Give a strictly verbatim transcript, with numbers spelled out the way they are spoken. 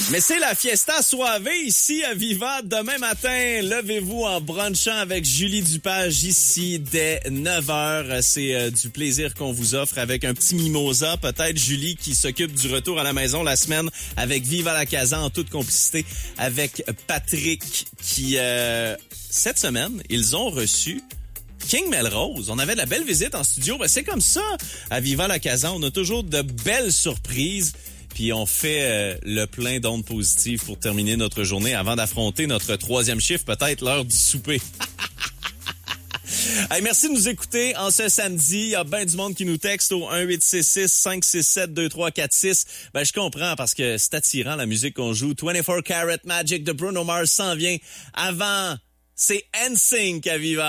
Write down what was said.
Mais c'est la Fiesta Suave ici à Viva. Demain matin, levez-vous en brunchant avec Julie Dupage ici dès neuf heures. C'est euh, du plaisir qu'on vous offre avec un petit mimosa. Peut-être Julie qui s'occupe du retour à la maison la semaine avec Viva la Casa en toute complicité avec Patrick qui, euh, cette semaine, ils ont reçu King Melrose. On avait de la belle visite en studio. Ben, c'est comme ça à Viva la Casa. On a toujours de belles surprises. Puis on fait euh, le plein d'ondes positives pour terminer notre journée avant d'affronter notre troisième chiffre, peut-être l'heure du souper. Hey, merci de nous écouter en ce samedi. Il y a bien du monde qui nous texte au un huit six six cinq six sept deux trois quatre six. Ben, je comprends parce que c'est attirant la musique qu'on joue. vingt-quatre Karat Magic de Bruno Mars s'en vient. Avant, c'est N Sync à Viva.